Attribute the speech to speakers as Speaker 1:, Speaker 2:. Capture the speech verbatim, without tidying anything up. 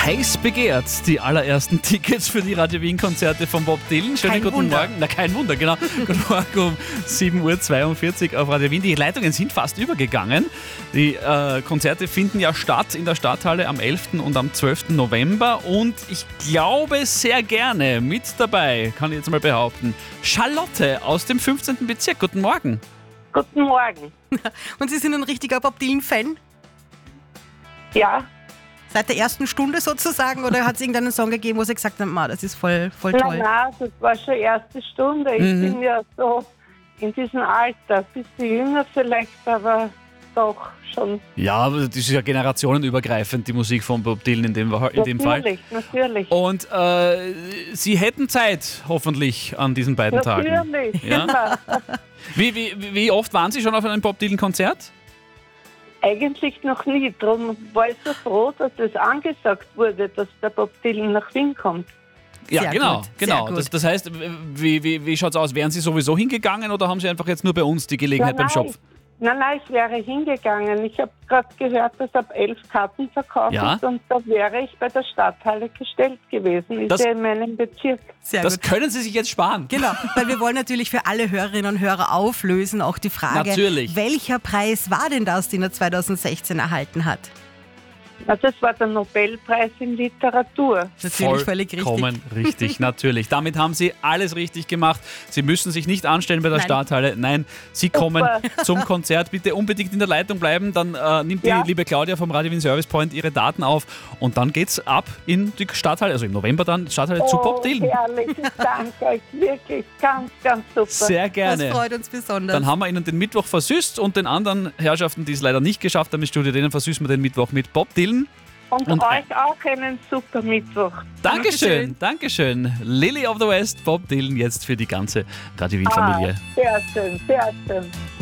Speaker 1: Heiß begehrt, die allerersten Tickets für die Radio Wien Konzerte von Bob Dylan. Schönen
Speaker 2: Kein
Speaker 1: guten
Speaker 2: Wunder.
Speaker 1: Morgen. Na, kein Wunder, genau. Guten Morgen um sieben Uhr zweiundvierzig auf Radio Wien. Die Leitungen sind fast übergegangen. Die äh, Konzerte finden ja statt in der Stadthalle am elften und am zwölften November. Und ich glaube sehr gerne mit dabei, kann ich jetzt mal behaupten, Charlotte aus dem fünfzehnten Bezirk. Guten Morgen.
Speaker 3: Guten Morgen.
Speaker 2: Und Sie sind ein richtiger Bob Dylan-Fan?
Speaker 3: Ja,
Speaker 2: Seit der ersten Stunde sozusagen? Oder hat es irgendeinen Song gegeben, wo Sie gesagt haben, "Ma, das ist voll, voll
Speaker 3: nein,
Speaker 2: toll"?
Speaker 3: nein, das war schon erste Stunde. Ich
Speaker 1: Mhm.
Speaker 3: bin ja so in diesem Alter, ein bisschen jünger vielleicht, aber doch schon.
Speaker 1: Ja, aber das ist ja generationenübergreifend, die Musik von Bob Dylan in dem, in dem Fall.
Speaker 3: Natürlich, natürlich.
Speaker 1: Und äh, Sie hätten Zeit, hoffentlich, an diesen beiden Tagen.
Speaker 3: Natürlich,
Speaker 1: Ja?
Speaker 3: immer.
Speaker 1: Wie, wie, wie oft waren Sie schon auf einem Bob Dylan-Konzert?
Speaker 3: Eigentlich noch nie. Darum war ich so froh, dass das angesagt wurde, dass der Bob Dylan nach Wien kommt.
Speaker 1: Ja,
Speaker 2: Sehr
Speaker 1: genau.
Speaker 2: gut, sehr
Speaker 1: genau.
Speaker 2: gut.
Speaker 1: Das, das heißt, wie, wie, wie schaut es aus? Wären Sie sowieso hingegangen oder haben Sie einfach jetzt nur bei uns die Gelegenheit beim Shop?
Speaker 3: Nein, nein, ich wäre hingegangen. Ich habe gerade gehört, dass ab elf Karten verkauft
Speaker 1: Ja.
Speaker 3: ist und da wäre ich bei der Stadthalle gestellt gewesen. Ist
Speaker 1: Das-
Speaker 3: ja in meinem Bezirk.
Speaker 2: Sehr
Speaker 1: Das
Speaker 2: gut.
Speaker 1: können Sie sich jetzt sparen.
Speaker 2: Genau, weil wir wollen natürlich für alle Hörerinnen und Hörer auflösen, auch die Frage,
Speaker 1: Natürlich.
Speaker 2: welcher Preis war denn das, den er zweitausendsechzehn erhalten hat?
Speaker 3: Na, das war der Nobelpreis in Literatur.
Speaker 2: Natürlich völlig richtig.
Speaker 1: Vollkommen richtig, natürlich. Damit haben Sie alles richtig gemacht. Sie müssen sich nicht anstellen bei der
Speaker 2: Nein.
Speaker 1: Stadthalle. Nein, Sie kommen zum Konzert. Bitte unbedingt in der Leitung bleiben. Dann äh, nimmt
Speaker 3: Ja.
Speaker 1: die liebe Claudia vom Radio Wien Service Point ihre Daten auf und dann geht's ab in die Stadthalle, also im November dann, Stadthalle zu Bob Dylan.
Speaker 3: herrlich, ich danke euch wirklich ganz, ganz super.
Speaker 1: Sehr
Speaker 2: Das
Speaker 1: gerne.
Speaker 2: freut uns besonders.
Speaker 1: Dann haben wir Ihnen den Mittwoch versüßt und den anderen Herrschaften, die es leider nicht geschafft haben im Studio, denen versüßen wir den Mittwoch mit Bob Dylan.
Speaker 3: Und,
Speaker 1: und-
Speaker 3: euch auch einen super Mittwoch.
Speaker 1: Dankeschön, Dankeschön. Lily of the West, Bob Dylan jetzt für die ganze Radio Wien Familie.
Speaker 3: Ah, sehr schön, sehr schön.